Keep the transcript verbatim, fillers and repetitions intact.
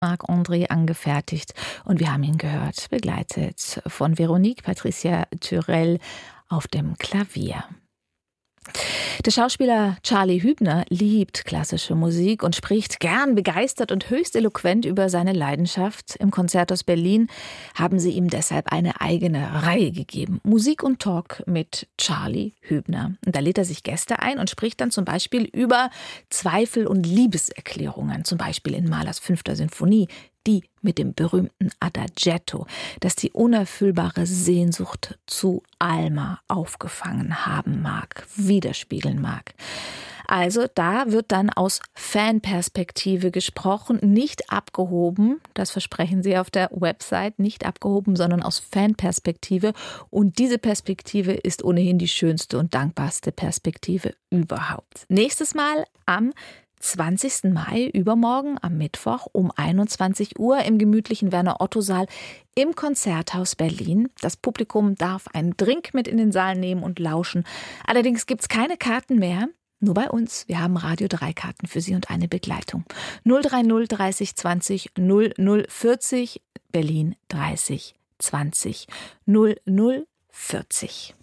Marc-André angefertigt und wir haben ihn gehört, begleitet von Veronique Patricia Thürell auf dem Klavier. Der Schauspieler Charlie Hübner liebt klassische Musik und spricht gern, begeistert und höchst eloquent über seine Leidenschaft. Im Konzerthaus Berlin haben sie ihm deshalb eine eigene Reihe gegeben. Musik und Talk mit Charlie Hübner. Und da lädt er sich Gäste ein und spricht dann zum Beispiel über Zweifel und Liebeserklärungen. Zum Beispiel in Mahlers fünfter Sinfonie. Die mit dem berühmten Adagietto, das die unerfüllbare Sehnsucht zu Alma aufgefangen haben mag, widerspiegeln mag. Also da wird dann aus Fanperspektive gesprochen, nicht abgehoben, das versprechen sie auf der Website, nicht abgehoben, sondern aus Fanperspektive. Und diese Perspektive ist ohnehin die schönste und dankbarste Perspektive überhaupt. Nächstes Mal am zwanzigsten Mai, übermorgen am Mittwoch um einundzwanzig Uhr im gemütlichen Werner-Otto-Saal im Konzerthaus Berlin. Das Publikum darf einen Drink mit in den Saal nehmen und lauschen. Allerdings gibt es keine Karten mehr, nur bei uns. Wir haben Radio drei Karten für Sie und eine Begleitung. null drei null dreißig zwanzig null null vierzig Berlin dreißig zwanzig null null vierzig.